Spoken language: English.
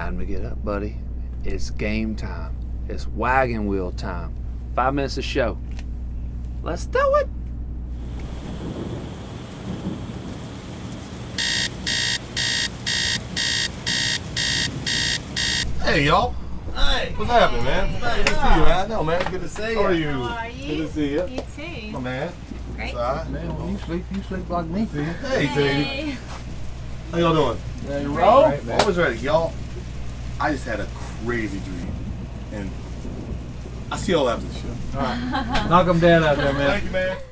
Time to get up, buddy. It's game time. It's wagon wheel time. 5 minutes of show. Let's do it. Hey, y'all. Hey. What's happening, man? Good to see you, man. I know, man. Good to see you. How are you? How are you? Good to see you. You too. My man. Great. All right. Man, when you sleep like me. Hey, Sadie. Hey. How y'all doing? Ready to roll? Right, man. Always ready. Y'all, I just had a crazy dream. And I see y'all after the show. All right. Knock them down out there, man. Thank you, man.